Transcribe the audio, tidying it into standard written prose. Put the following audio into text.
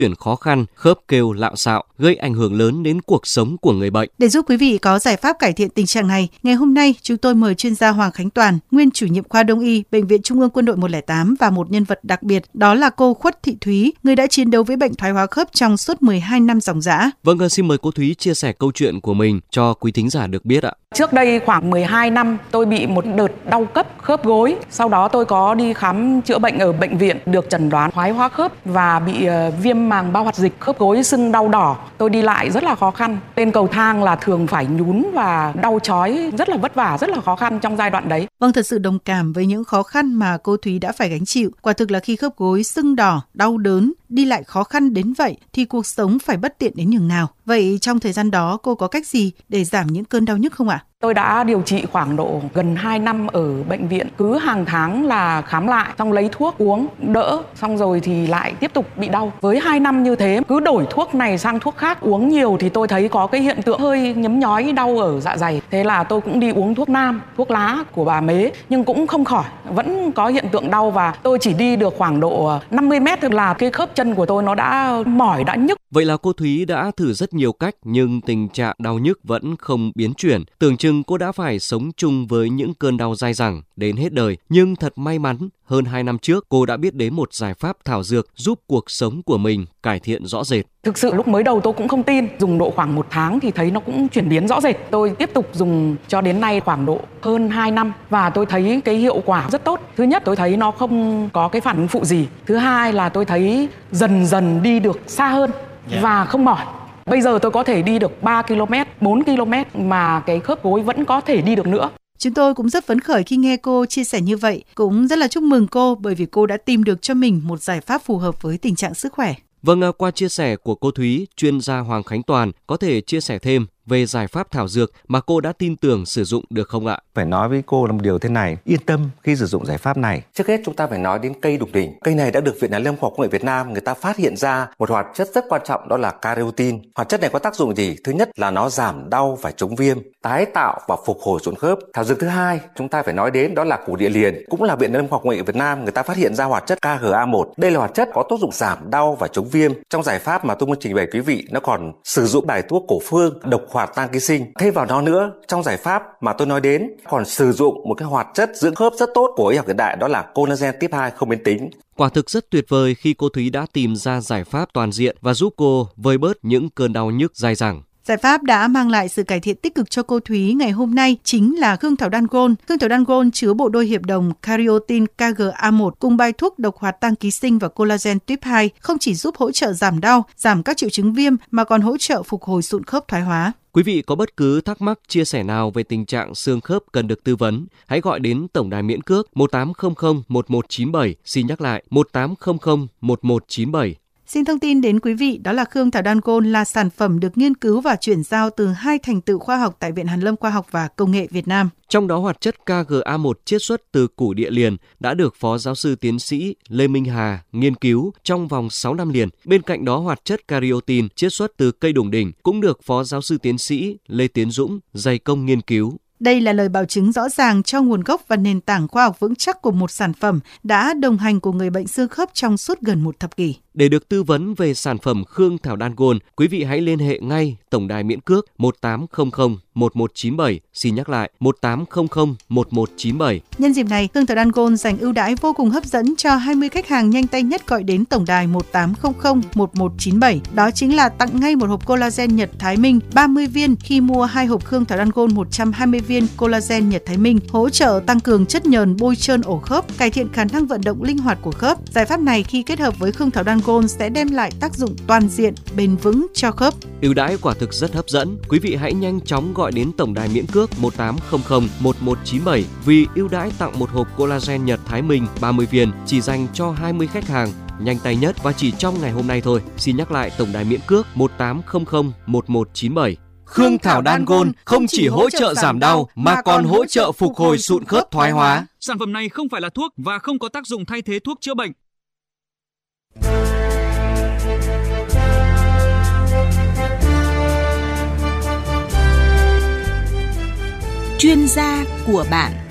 chuyển khó khăn, khớp kêu lạo xạo, gây ảnh hưởng lớn đến cuộc sống của người bệnh. Để giúp quý vị có giải pháp cải thiện tình trạng này, ngày hôm nay chúng tôi mời chuyên gia Hoàng Khánh Toàn, nguyên chủ nhiệm khoa Đông y, Bệnh viện Trung ương Quân đội 108 và một nhân vật đặc biệt, đó là cô Khuất Thị Thúy, người đã chiến đấu với bệnh thoái hóa khớp trong suốt 12 năm ròng rã. Vâng, xin mời cô Thúy chia sẻ câu chuyện của mình cho quý thính giả được biết ạ. Trước đây khoảng 12 năm tôi bị một đợt đau cấp khớp gối. Sau đó tôi có đi khám chữa bệnh ở bệnh viện, được chẩn đoán thoái hóa khớp và bị viêm màng bao hoạt dịch, khớp gối sưng đau đỏ. Tôi đi lại rất là khó khăn. Lên cầu thang là thường phải nhún và đau chói, rất là vất vả, rất là khó khăn trong giai đoạn đấy. Vâng, thật sự đồng cảm với những khó khăn mà cô Thúy đã phải gánh chịu. Quả thực là khi khớp gối sưng đỏ, đau đớn, đi lại khó khăn đến vậy thì cuộc sống phải bất tiện đến nhường nào. Vậy trong thời gian đó cô có cách gì để giảm những cơn đau nhức không ạ? Tôi đã điều trị khoảng độ gần 2 năm ở bệnh viện. Cứ hàng tháng là khám lại, xong lấy thuốc uống, đỡ, xong rồi thì lại tiếp tục bị đau. Với 2 năm như thế, cứ đổi thuốc này sang thuốc khác, uống nhiều thì tôi thấy có cái hiện tượng hơi nhấm nhói đau ở dạ dày. Thế là tôi cũng đi uống thuốc nam, thuốc lá của bà Mế, nhưng cũng không khỏi, vẫn có hiện tượng đau và tôi chỉ đi được khoảng độ 50 mét thôi là cái khớp chân của tôi nó đã mỏi, đã nhức. Vậy là cô Thúy đã thử rất nhiều cách nhưng tình trạng đau nhức vẫn không biến chuyển. Tưởng chừng cô đã phải sống chung với những cơn đau dai dẳng đến hết đời. Nhưng thật may mắn, hơn 2 năm trước cô đã biết đến một giải pháp thảo dược giúp cuộc sống của mình cải thiện rõ rệt. Thực sự lúc mới đầu tôi cũng không tin, dùng độ khoảng 1 tháng thì thấy nó cũng chuyển biến rõ rệt. Tôi tiếp tục dùng cho đến nay khoảng độ hơn 2 năm và tôi thấy cái hiệu quả rất tốt. Thứ nhất, tôi thấy nó không có cái phản ứng phụ gì. Thứ hai là tôi thấy dần dần đi được xa hơn và không mỏi. Bây giờ tôi có thể đi được 3 km, 4 km mà cái khớp gối vẫn có thể đi được nữa. Chúng tôi cũng rất phấn khởi khi nghe cô chia sẻ như vậy. Cũng rất là chúc mừng cô bởi vì cô đã tìm được cho mình một giải pháp phù hợp với tình trạng sức khỏe. Vâng, qua chia sẻ của cô Thúy, chuyên gia Hoàng Khánh Toàn có thể chia sẻ thêm về giải pháp thảo dược mà cô đã tin tưởng sử dụng được không ạ? Phải nói với cô là một điều thế này, yên tâm khi sử dụng giải pháp này. Trước hết chúng ta phải nói đến cây đục đỉnh. Cây này đã được Viện Hàn Lâm Khoa học Công nghệ Việt Nam người ta phát hiện ra một hoạt chất rất quan trọng, đó là carotin. Hoạt chất này có tác dụng gì? Thứ nhất là nó giảm đau và chống viêm, tái tạo và phục hồi sụn khớp. Thảo dược thứ hai chúng ta phải nói đến đó là củ địa liền, cũng là Viện Hàn Lâm Khoa học Công nghệ Việt Nam người ta phát hiện ra hoạt chất KGA1. Đây là hoạt chất có tác dụng giảm đau và chống viêm. Trong giải pháp mà tôi muốn trình bày quý vị, nó còn sử dụng bài thuốc cổ phương độc hoạt tăng ký sinh. Thêm vào đó nữa, trong giải pháp mà tôi nói đến còn sử dụng một cái hoạt chất dưỡng khớp rất tốt của y học hiện đại, đó là collagen type 2 không biến tính. Quả thực rất tuyệt vời khi cô Thúy đã tìm ra giải pháp toàn diện và giúp cô vơi bớt những cơn đau nhức dai dẳng. Giải pháp đã mang lại sự cải thiện tích cực cho cô Thúy ngày hôm nay chính là Khương Thảo Đan Gold. Khương Thảo Đan Gold chứa bộ đôi hiệp đồng Cariotin KGA1 cùng bài thuốc độc hoạt tăng ký sinh và collagen type 2 không chỉ giúp hỗ trợ giảm đau, giảm các triệu chứng viêm mà còn hỗ trợ phục hồi sụn khớp thoái hóa. Quý vị có bất cứ thắc mắc, chia sẻ nào về tình trạng xương khớp cần được tư vấn, hãy gọi đến tổng đài miễn cước 1800 1197. Xin nhắc lại 1800 1197. Xin thông tin đến quý vị, đó là Khương Thảo Đan Gold là sản phẩm được nghiên cứu và chuyển giao từ 2 thành tựu khoa học tại Viện Hàn Lâm Khoa học và Công nghệ Việt Nam. Trong đó hoạt chất KGA1 chiết xuất từ củ địa liền đã được Phó Giáo sư Tiến sĩ Lê Minh Hà nghiên cứu trong vòng 6 năm liền. Bên cạnh đó hoạt chất cariotin chiết xuất từ cây đủng đỉnh cũng được Phó Giáo sư Tiến sĩ Lê Tiến Dũng dày công nghiên cứu. Đây là lời bảo chứng rõ ràng cho nguồn gốc và nền tảng khoa học vững chắc của một sản phẩm đã đồng hành cùng người bệnh xương khớp trong suốt gần 1 thập kỷ. Để được tư vấn về sản phẩm Khương Thảo Đan Gold, quý vị hãy liên hệ ngay tổng đài miễn cước 1800 1197. Xin nhắc lại 1800 1197. Nhân dịp này, Khương Thảo Đan Gold dành ưu đãi vô cùng hấp dẫn cho 20 khách hàng nhanh tay nhất gọi đến tổng đài 1800 1197. Đó chính là tặng ngay một hộp collagen Nhật Thái Minh 30 viên khi mua 2 hộp Khương Thảo Đan Gold 120 viên collagen Nhật Thái Minh, hỗ trợ tăng cường chất nhờn bôi trơn ổ khớp, cải thiện khả năng vận động linh hoạt của khớp. Giải pháp này khi kết hợp với Khương Thảo Đan Gold sẽ đem lại tác dụng toàn diện, bền vững cho khớp. Ưu đãi quả thực rất hấp dẫn. Quý vị hãy nhanh chóng gọi đến tổng đài miễn cước 1800 1197 vì ưu đãi tặng một hộp collagen Nhật Thái Minh 30 viên chỉ dành cho 20 khách hàng nhanh tay nhất và chỉ trong ngày hôm nay thôi. Xin nhắc lại tổng đài miễn cước 1800 1197. Khương Thảo Đan Gold không chỉ hỗ trợ giảm đau mà còn hỗ trợ phục hồi sụn khớp thoái hóa. Sản phẩm này không phải là thuốc và không có tác dụng thay thế thuốc chữa bệnh. Chuyên gia của bạn.